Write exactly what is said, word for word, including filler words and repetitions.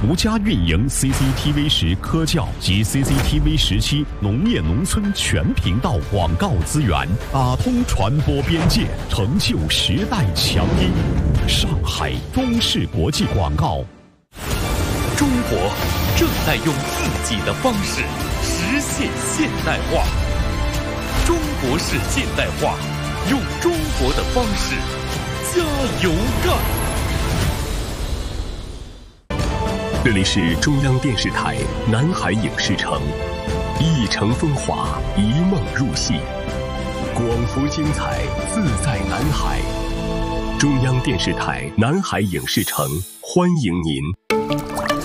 独家运营 C C T V 十科教及 C C T V 十七农业农村全频道广告资源，打通传播边界，成就时代强音。上海中视国际广告。 中国正在用自己的方式实现现代化。中国式现代化，用中国的方式加油干！ 这里是中央电视台南海影视城，一城风华，一梦入戏，广福精彩，自在南海。中央电视台南海影视城，欢迎您。